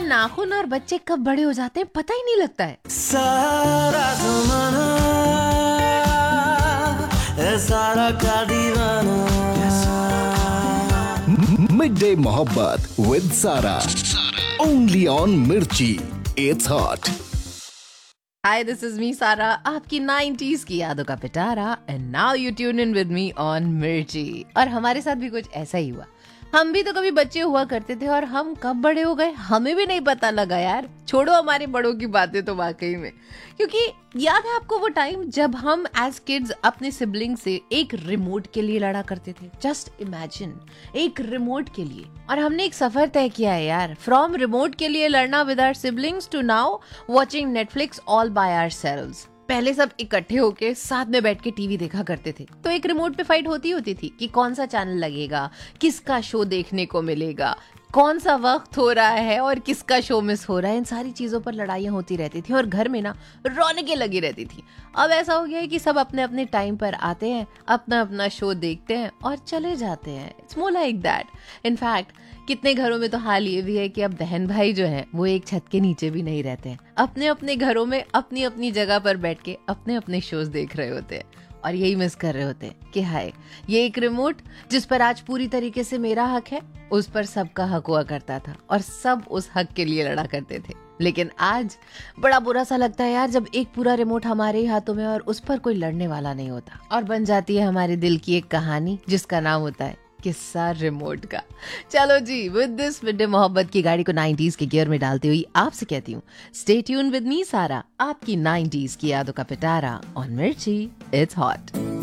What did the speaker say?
नाखून और बच्चे कब बड़े हो जाते हैं पता ही नहीं लगता है। सारा ज़माना है सारा का दीवाना। मिडडे मोहब्बत विद सारा, ओनली ऑन मिर्ची, it's hot. Hi, this is me सारा, आपकी 90s की यादों का पिटारा, and now you tune in with me on मिर्ची। और हमारे साथ भी कुछ ऐसा ही हुआ। हम भी तो कभी बच्चे हुआ करते थे और हम कब बड़े हो गए हमें भी नहीं पता लगा यार। छोड़ो हमारे बड़ों की बातें तो वाकई में, क्योंकि याद है आपको वो टाइम जब हम एज किड्स अपने सिबलिंग से एक रिमोट के लिए लड़ा करते थे। जस्ट इमेजिन, एक रिमोट के लिए। और हमने एक सफर तय किया है यार, फ्रॉम रिमोट के लिए लड़ना with our siblings to now watching Netflix all bye ourselves. पहले सब इकट्ठे होके साथ में बैठ के टीवी देखा करते थे, तो एक रिमोट पे फाइट होती थी कि कौन सा चैनल लगेगा, किसका शो देखने को मिलेगा, कौन सा वक्त हो रहा है और किसका शो मिस हो रहा है। इन सारी चीजों पर लड़ाइयाँ होती रहती थी और घर में ना रौनकें लगी रहती थी। अब ऐसा हो गया है कि सब अपने अपने टाइम पर आते हैं, अपना अपना शो देखते हैं और चले जाते हैं। It's more like that. In fact कितने घरों में तो हाल ये भी है कि अब बहन भाई जो हैं वो एक छत के नीचे भी नहीं रहते हैं, अपने अपने घरों में अपनी अपनी जगह पर बैठ के अपने अपने शोज देख रहे होते हैं और यही मिस कर रहे होते हैं कि हाय, ये एक रिमोट जिस पर आज पूरी तरीके से मेरा हक है, उस पर सबका हक हुआ करता था और सब उस हक के लिए लड़ा करते थे। लेकिन आज बड़ा बुरा सा लगता है यार जब एक पूरा रिमोट हमारे ही हाथों में और उस पर कोई लड़ने वाला नहीं होता और बन जाती है हमारे दिल की एक कहानी जिसका नाम होता है किस्सा रिमोट का। चलो जी, विद दिस मिडडे मोहब्बत की गाड़ी को 90s के गियर में डालते हुए आपसे कहती हूँ, स्टे ट्यून विद मी सारा, आपकी 90s की यादों का पिटारा ऑन मिर्ची, इट्स हॉट।